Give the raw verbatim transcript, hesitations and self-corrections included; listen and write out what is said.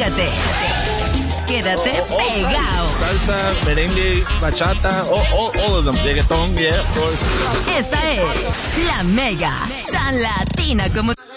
Comunícate. Quédate all, all pegado. Salsa, merengue, bachata, all, all, all of them. Reggaeton, yeah, of course. Esta es la Mega, tan latina como